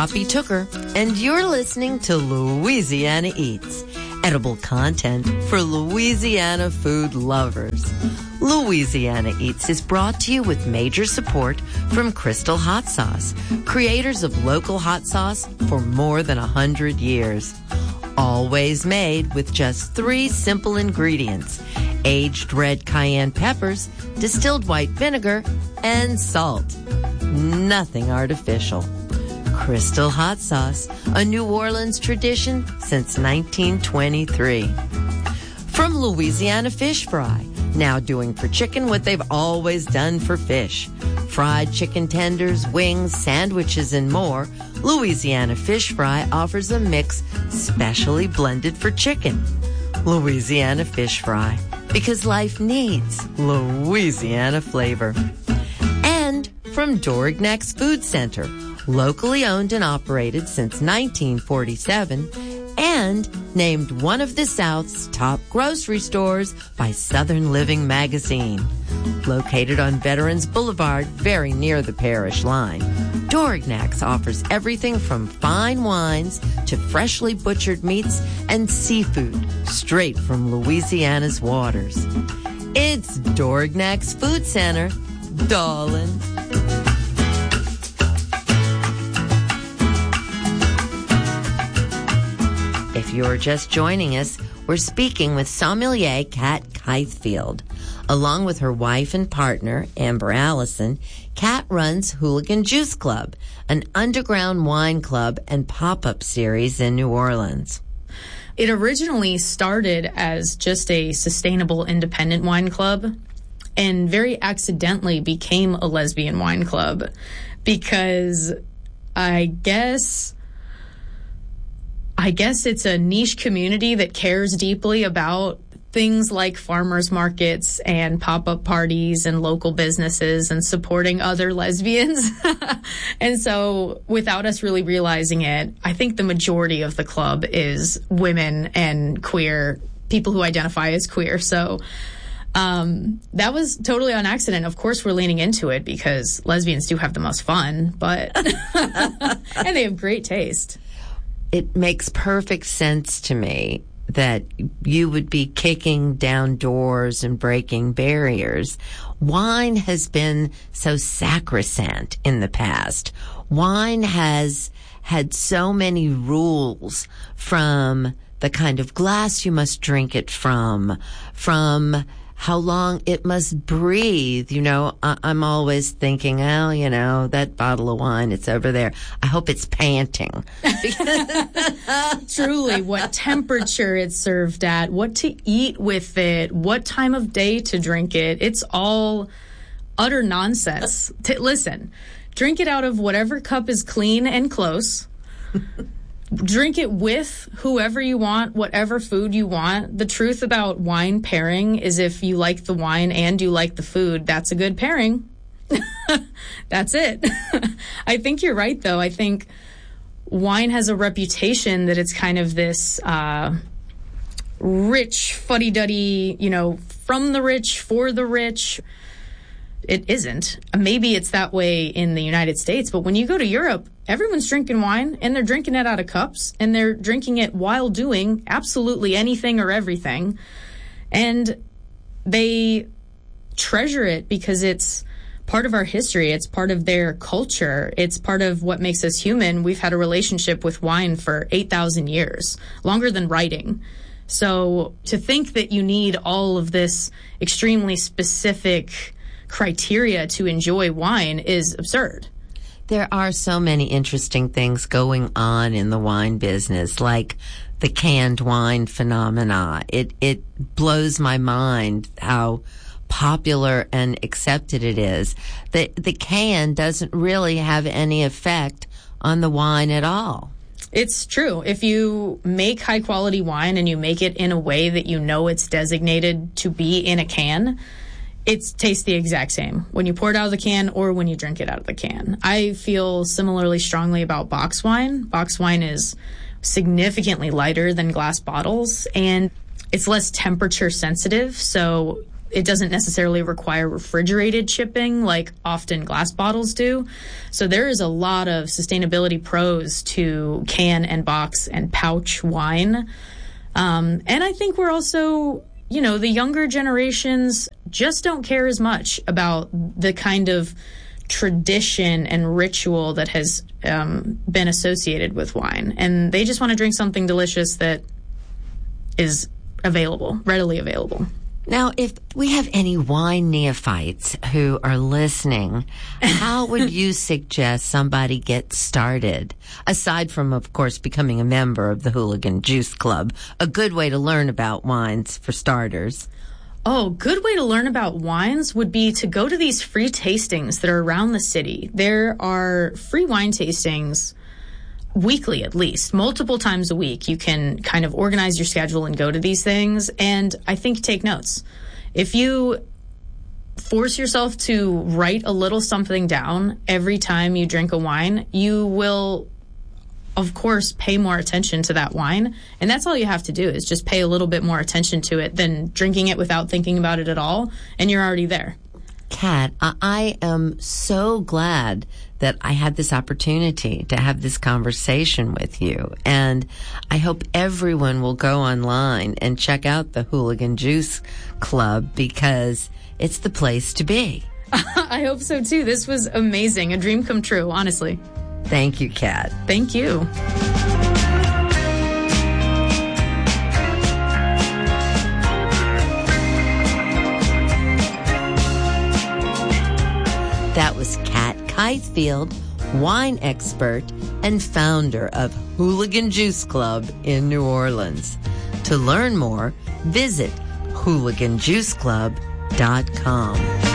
Poppy Tooker, and you're listening to Louisiana Eats, edible content for Louisiana food lovers. Louisiana Eats is brought to you with major support from Crystal Hot Sauce, creators of local hot sauce for more than 100 years. Always made with just 3 simple ingredients: aged red cayenne peppers, distilled white vinegar, and salt. Nothing artificial. Crystal Hot Sauce, a New Orleans tradition since 1923. From Louisiana Fish Fry, now doing for chicken what they've always done for fish. Fried chicken tenders, wings, sandwiches, and more, Louisiana Fish Fry offers a mix specially blended for chicken. Louisiana Fish Fry, because life needs Louisiana flavor. And from Dorignac's Food Center, locally owned and operated since 1947, and named one of the South's top grocery stores by Southern Living magazine. Located on Veterans Boulevard, very near the parish line, Dorignac's offers everything from fine wines to freshly butchered meats and seafood straight from Louisiana's waters. It's Dorignac's Food Center, darling. If you're just joining us, we're speaking with sommelier Kat Keithfield. Along with her wife and partner, Amber Allison, Kat runs Hooligan Juice Club, an underground wine club and pop-up series in New Orleans. It originally started as just a sustainable independent wine club and very accidentally became a lesbian wine club because I guess it's a niche community that cares deeply about things like farmers markets and pop-up parties and local businesses and supporting other lesbians. And so without us really realizing it, I think the majority of the club is women and queer, people who identify as queer. So that was totally on accident. Of course, we're leaning into it because lesbians do have the most fun, but and they have great taste. It makes perfect sense to me that you would be kicking down doors and breaking barriers. Wine has been so sacrosanct in the past. Wine has had so many rules, from the kind of glass you must drink it from how long it must breathe. You know, I'm always thinking, oh, you know, that bottle of wine, it's over there. I hope it's panting. Truly, what temperature it's served at, what to eat with it, what time of day to drink it. It's all utter nonsense. Listen, drink it out of whatever cup is clean and close. Drink it with whoever you want, whatever food you want. The truth about wine pairing is if you like the wine and you like the food, that's a good pairing. That's it. I think you're right, though. I think wine has a reputation that it's kind of this rich, fuddy-duddy, you know, from the rich, for the rich. It isn't. Maybe it's that way in the United States, but when you go to Europe, everyone's drinking wine, and they're drinking it out of cups, and they're drinking it while doing absolutely anything or everything. And they treasure it because it's part of our history. It's part of their culture. It's part of what makes us human. We've had a relationship with wine for 8,000 years, longer than writing. So to think that you need all of this extremely specific criteria to enjoy wine is absurd. There are so many interesting things going on in the wine business, like the canned wine phenomena. It blows my mind how popular and accepted it is. The can doesn't really have any effect on the wine at all. It's true. If you make high quality wine and you make it in a way that you know it's designated to be in a can, it tastes the exact same when you pour it out of the can or when you drink it out of the can. I feel similarly strongly about box wine. Box wine is significantly lighter than glass bottles, and it's less temperature sensitive, so it doesn't necessarily require refrigerated shipping like often glass bottles do. So there is a lot of sustainability pros to can and box and pouch wine. And I think we're also, the younger generations just don't care as much about the kind of tradition and ritual that has been associated with wine. And they just want to drink something delicious that is readily available. Now, if we have any wine neophytes who are listening, how would you suggest somebody get started? Aside from, of course, becoming a member of the Hooligan Juice Club, a good way to learn about wines for starters. Oh, good way to learn about wines would be to go to these free tastings that are around the city. There are free wine tastings weekly, at least, multiple times a week. You can kind of organize your schedule and go to these things. And I think take notes. If you force yourself to write a little something down every time you drink a wine, you will, of course, pay more attention to that wine. And that's all you have to do is just pay a little bit more attention to it than drinking it without thinking about it at all. And you're already there. Kat, I am so glad that I had this opportunity to have this conversation with you. And I hope everyone will go online and check out the Hooligan Juice Club because it's the place to be. I hope so, too. This was amazing. A dream come true, honestly. Thank you, Kat. Thank you. That was Kat Keithfield, wine expert and founder of Hooligan Juice Club in New Orleans. To learn more, visit hooliganjuiceclub.com.